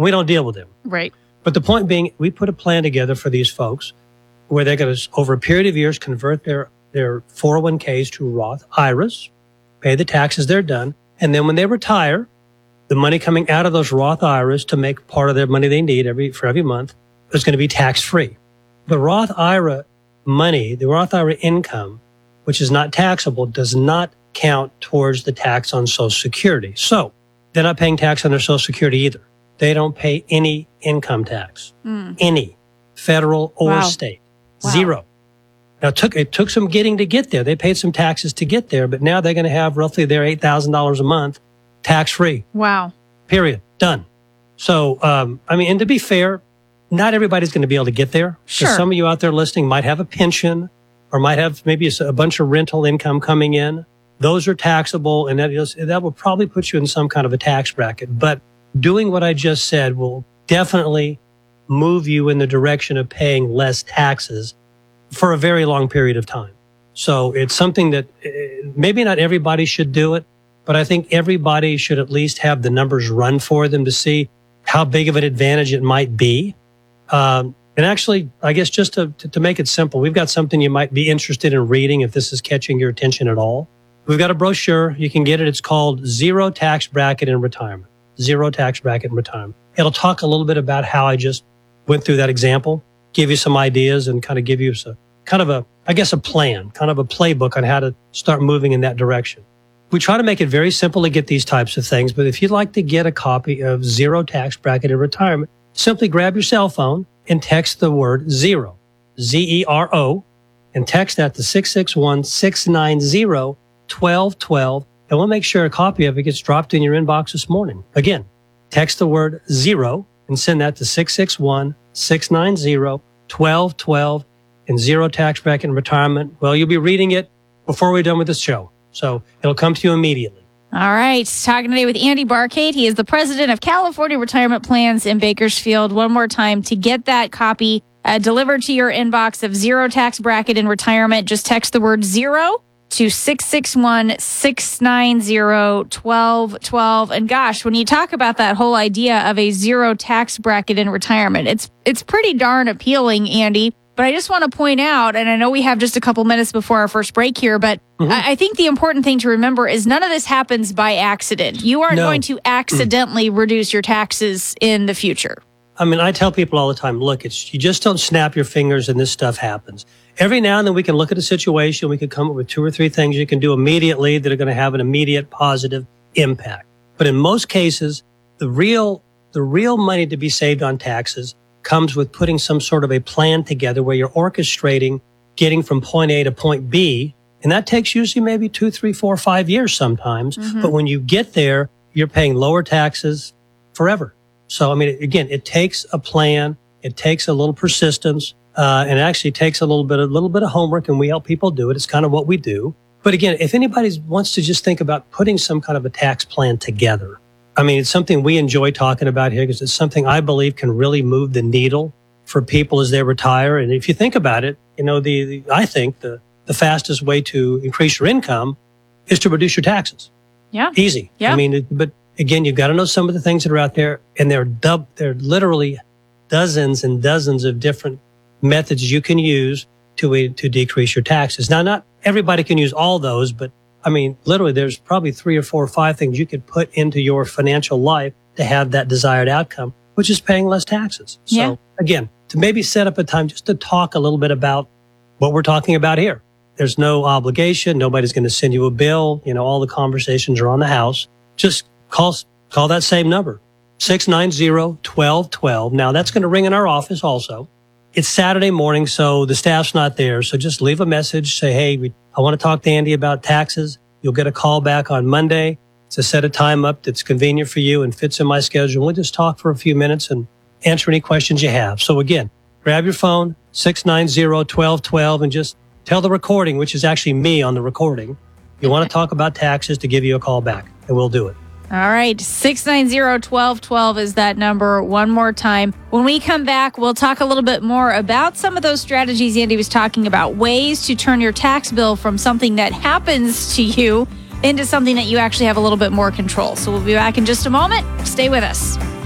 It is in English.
We don't deal with them. Right. But the point being, we put a plan together for these folks where they're going to, over a period of years, convert their 401ks to Roth IRAs, pay the taxes, they're done. And then when they retire, the money coming out of those Roth IRAs to make part of their money they need every month is going to be tax-free. The Roth IRA money, the Roth IRA income, which is not taxable, does not count towards the tax on Social Security. So they're not paying tax on their Social Security either. They don't pay any income tax, any, federal or state, zero. Now, it took some getting to get there. They paid some taxes to get there, but now they're going to have roughly their $8,000 a month tax-free. Wow. Period. Done. So, and to be fair, not everybody's going to be able to get there. Sure. So some of you out there listening might have a pension or might have maybe a bunch of rental income coming in. Those are taxable, and that will probably put you in some kind of a tax bracket. But doing what I just said will definitely move you in the direction of paying less taxes for a very long period of time. So it's something that maybe not everybody should do it, but I think everybody should at least have the numbers run for them to see how big of an advantage it might be. And actually, I guess just to make it simple, we've got something you might be interested in reading if this is catching your attention at all. We've got a brochure. You can get it. It's called Zero Tax Bracket in Retirement. Zero Tax Bracket in Retirement. It'll talk a little bit about how I just went through that example, give you some ideas, and kind of give you a plan, kind of a playbook on how to start moving in that direction. We try to make it very simple to get these types of things, but if you'd like to get a copy of Zero Tax Bracket in Retirement, simply grab your cell phone and text the word zero, Z-E-R-O, and text that to 661-690-1212, and we'll make sure a copy of it gets dropped in your inbox this morning. Again, text the word zero and send that to 661-690-1212, and Zero Tax Bracket in Retirement. Well, you'll be reading it before we're done with this show, so it'll come to you immediately. All right. Talking today with Andy Barcade. He is the president of California Retirement Plans in Bakersfield. One more time, to get that copy delivered to your inbox of Zero Tax Bracket in Retirement, just text the word zero to 661-690-1212. And gosh, when you talk about that whole idea of a zero tax bracket in retirement, it's pretty darn appealing, Andy. But I just want to point out, and I know we have just a couple minutes before our first break here, but I think the important thing to remember is none of this happens by accident. You aren't going to accidentally reduce your taxes in the future. I mean, I tell people all the time, look, you just don't snap your fingers and this stuff happens. Every now and then we can look at a situation, we can come up with 2 or 3 things you can do immediately that are going to have an immediate positive impact. But in most cases, the real money to be saved on taxes comes with putting some sort of a plan together where you're orchestrating getting from point A to point B. And that takes usually maybe 2, 3, 4, 5 years sometimes. But when you get there, you're paying lower taxes forever. So, I mean, again, it takes a plan. It takes a little persistence. And it actually takes a little bit of homework, and we help people do it. It's kind of what we do. But again, if anybody wants to just think about putting some kind of a tax plan together, I mean, it's something we enjoy talking about here because it's something I believe can really move the needle for people as they retire. And if you think about it, you know, I think the fastest way to increase your income is to reduce your taxes. Yeah. Easy. Yeah. I mean, but again, you've got to know some of the things that are out there, and they're literally dozens and dozens of different methods you can use to decrease your taxes. Now, not everybody can use all those, but I mean, literally, there's probably 3 or 4 or 5 things you could put into your financial life to have that desired outcome, which is paying less taxes. So again, to maybe set up a time just to talk a little bit about what we're talking about here. There's no obligation. Nobody's going to send you a bill. You know, all the conversations are on the house. Just call that same number, 690-1212. Now, that's going to ring in our office also. It's Saturday morning, so the staff's not there. So just leave a message. Say, hey, I want to talk to Andy about taxes. You'll get a call back on Monday to set a time up that's convenient for you and fits in my schedule. We'll just talk for a few minutes and answer any questions you have. So again, grab your phone, 690-1212, and just tell the recording, which is actually me on the recording, you want to talk about taxes, to give you a call back, and we'll do it. All right. 690-1212 is that number. One more time. When we come back, we'll talk a little bit more about some of those strategies Andy was talking about, ways to turn your tax bill from something that happens to you into something that you actually have a little bit more control. So we'll be back in just a moment. Stay with us.